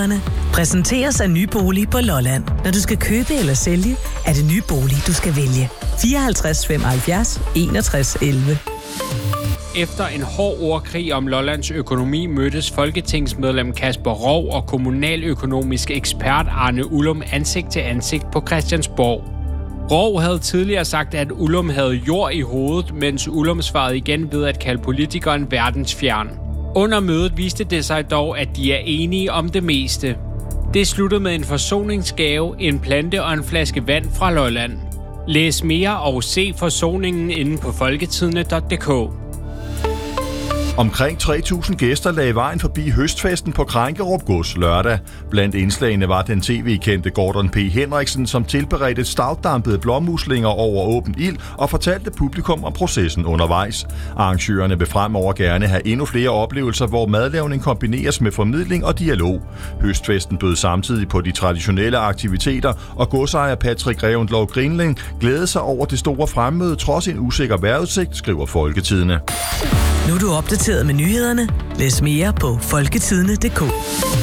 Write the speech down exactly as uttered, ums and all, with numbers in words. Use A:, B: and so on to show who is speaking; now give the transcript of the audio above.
A: Nyhederne præsenteres af Ny Bolig på Lolland. Når du skal købe eller sælge, er det Ny Bolig, du skal vælge. fireoghalvtreds femoghalvfjerds enogtres elleve.
B: Efter en hård ordkrig om Lollands økonomi mødtes folketingsmedlem Kasper Roug og kommunaløkonomisk ekspert Arne Ullum ansigt til ansigt på Christiansborg. Roug havde tidligere sagt, at Ullum havde jord i hovedet, mens Ullum svarede igen ved at kalde politikeren verdensfjern. Under mødet viste det sig dog, at de er enige om det meste. Det sluttede med en forsoningsgave, en plante og en flaske vand fra Lolland. Læs mere og se forsoningen inde på folketidene punktum d k.
C: Omkring tre tusind gæster lagde vejen forbi høstfesten på Krænkerup Gods lørdag. Blandt indslagene var den tv-kendte Gordon P. Henriksen, som tilberedte stavdampede blåmuslinger over åben ild og fortalte publikum om processen undervejs. Arrangørerne vil fremover gerne have endnu flere oplevelser, hvor madlavning kombineres med formidling og dialog. Høstfesten bød samtidig på de traditionelle aktiviteter, og godsejer Patrick Revendlov Grinling glædede sig over det store fremmøde trods en usikker vejrudsigt, skriver Folketidene.
A: Nu er du opdateret med nyhederne. Læs mere på folketidene punktum d k.